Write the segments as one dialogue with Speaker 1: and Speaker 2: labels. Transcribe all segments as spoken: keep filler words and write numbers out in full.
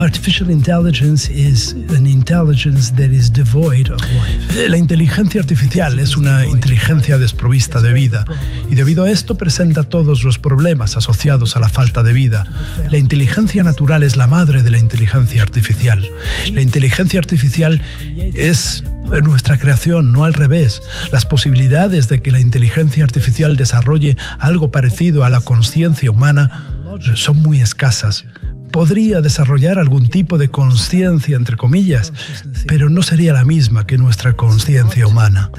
Speaker 1: Artificial intelligence is an intelligence that is devoid of life. La inteligencia artificial es una inteligencia desprovista de vida y debido a esto presenta todos los problemas asociados a la falta de vida. La inteligencia natural es la madre de la inteligencia artificial. La inteligencia artificial es nuestra creación, no al revés. Las posibilidades de que la inteligencia artificial desarrolle algo parecido a la conciencia humana son muy escasas. Podría desarrollar algún tipo de conciencia, entre comillas, pero no sería la misma que nuestra conciencia humana.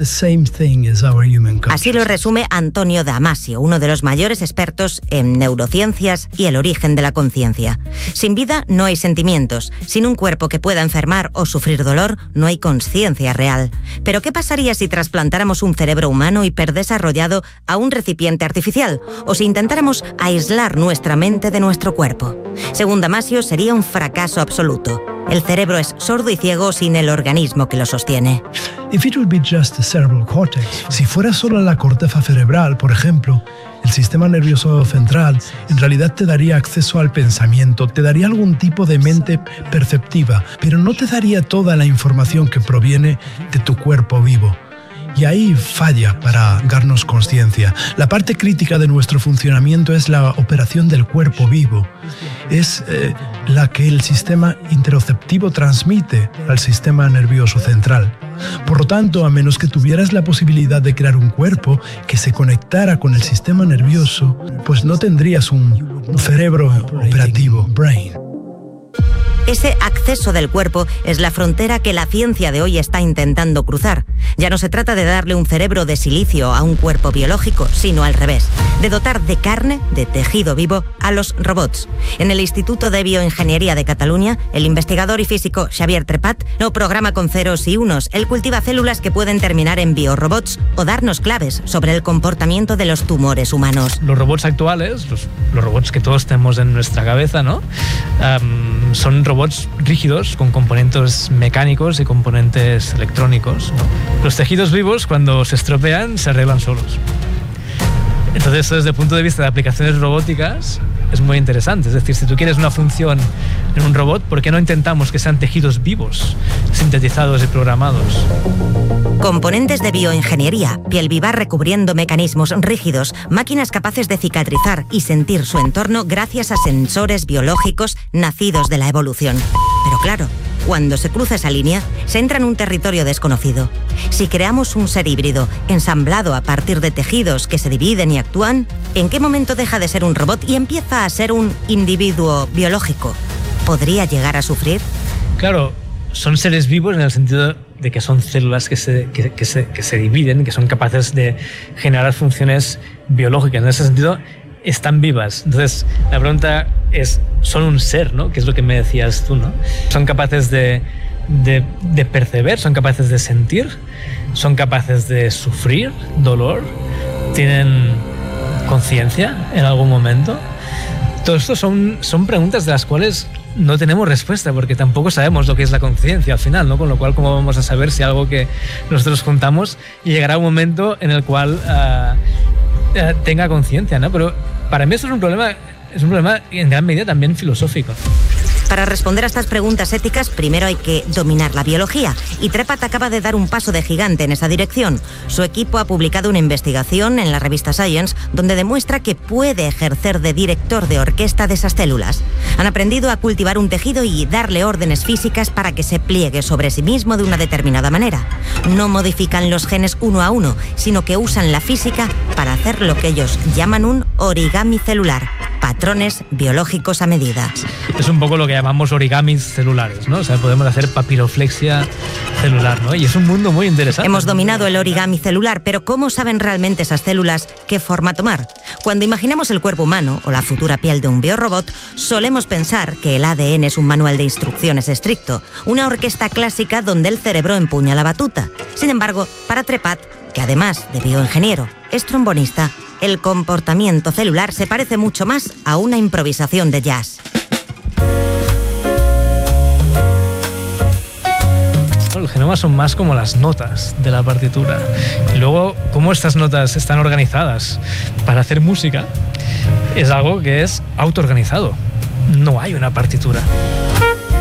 Speaker 2: Así lo resume Antonio Damasio, uno de los mayores expertos en neurociencias y el origen de la conciencia. Sin vida no hay sentimientos. Sin un cuerpo que pueda enfermar o sufrir dolor, no hay conciencia real. Pero ¿qué pasaría si trasplantáramos un cerebro humano hiperdesarrollado a un recipiente artificial? O si intentáramos aislar nuestra mente de nuestro cuerpo. Según Damasio, sería un fracaso absoluto. El cerebro es sordo y ciego sin el organismo que lo sostiene.
Speaker 1: If it would be just the cerebral cortex, si fuera solo la corteza cerebral, por ejemplo, el sistema nervioso central en realidad te daría acceso al pensamiento, te daría algún tipo de mente perceptiva, pero no te daría toda la información que proviene de tu cuerpo vivo. Y ahí falla para darnos conciencia. La parte crítica de nuestro funcionamiento es la operación del cuerpo vivo. Es eh, la que el sistema interoceptivo transmite al sistema nervioso central. Por lo tanto, a menos que tuvieras la posibilidad de crear un cuerpo que se conectara con el sistema nervioso, pues no tendrías un, un cerebro operativo, brain.
Speaker 2: Ese acceso del cuerpo es la frontera que la ciencia de hoy está intentando cruzar. Ya no se trata de darle un cerebro de silicio a un cuerpo biológico, sino al revés, de dotar de carne, de tejido vivo, a los robots. En el Instituto de Bioingeniería de Cataluña, el investigador y físico Xavier Trepat no programa con ceros y unos. Él cultiva células que pueden terminar en biorobots o darnos claves sobre el comportamiento de los tumores humanos.
Speaker 3: Los robots actuales, los, los robots que todos tenemos en nuestra cabeza, ¿no? Um, son robots rígidos con componentes mecánicos y componentes electrónicos, ¿no? Los tejidos vivos, cuando se estropean, se arreglan solos. Entonces, desde el punto de vista de aplicaciones robóticas, es muy interesante. Es decir, si tú quieres una función en un robot, ¿por qué no intentamos que sean tejidos vivos, sintetizados y programados?
Speaker 2: Componentes de bioingeniería, piel viva recubriendo mecanismos rígidos, máquinas capaces de cicatrizar y sentir su entorno gracias a sensores biológicos nacidos de la evolución. Pero claro, cuando se cruza esa línea, se entra en un territorio desconocido. Si creamos un ser híbrido, ensamblado a partir de tejidos que se dividen y actúan, ¿en qué momento deja de ser un robot y empieza a ser un individuo biológico? ¿Podría llegar a sufrir?
Speaker 3: Claro, son seres vivos en el sentido de que son células que se, que, que se, que se dividen, que son capaces de generar funciones biológicas. En ese sentido, están vivas. Entonces, la pregunta es, ¿son un ser, ¿no? Que es lo que me decías tú, ¿no? ¿Son capaces de, de, de percibir? ¿Son capaces de sentir? ¿Son capaces de sufrir dolor? ¿Tienen conciencia en algún momento? Todo esto son, son preguntas de las cuales no tenemos respuesta, porque tampoco sabemos lo que es la conciencia al final, ¿no? Con lo cual, ¿cómo vamos a saber si algo que nosotros juntamos llegará un momento en el cual uh, uh, tenga conciencia, ¿no? Pero para mí eso es un problema, es un problema en gran medida también filosófico.
Speaker 2: Para responder a estas preguntas éticas, primero hay que dominar la biología, y Trepat acaba de dar un paso de gigante en esa dirección. Su equipo ha publicado una investigación en la revista Science donde demuestra que puede ejercer de director de orquesta de esas células. Han aprendido a cultivar un tejido y darle órdenes físicas para que se pliegue sobre sí mismo de una determinada manera. No modifican los genes uno a uno, sino que usan la física para hacer lo que ellos llaman un origami celular. Patrones biológicos a medida.
Speaker 3: Es un poco lo que llamamos origamis celulares, ¿no? O sea, podemos hacer papiroflexia celular, ¿no? Y es un mundo muy interesante.
Speaker 2: Hemos dominado el origami celular, pero ¿cómo saben realmente esas células qué forma tomar? Cuando imaginamos el cuerpo humano o la futura piel de un biorobot, solemos pensar que el A D N es un manual de instrucciones estricto, una orquesta clásica donde el cerebro empuña la batuta. Sin embargo, para Trepat, que además de bioingeniero es trombonista, el comportamiento celular se parece mucho más a una improvisación de jazz.
Speaker 3: El genoma son más como las notas de la partitura. Y luego, cómo estas notas están organizadas para hacer música, es algo que es autoorganizado. No hay una partitura.